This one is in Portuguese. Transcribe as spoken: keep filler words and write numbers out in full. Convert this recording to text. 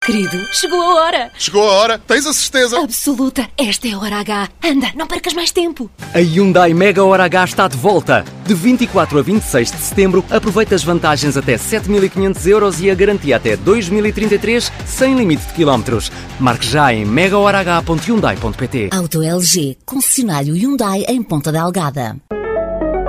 Querido, chegou a hora. Chegou a hora? Tens a certeza? Absoluta. Esta é a hora H. Anda, não percas mais tempo. A Hyundai Mega Hora H está de volta. De vinte e quatro a vinte e seis de setembro, aproveita as vantagens até sete mil e quinhentos euros e a garantia até dois mil e trinta e três, sem limite de quilómetros. Marque já em mega hora h ponto hyundai ponto pt. Auto L G, concessionário Hyundai em Ponta Delgada.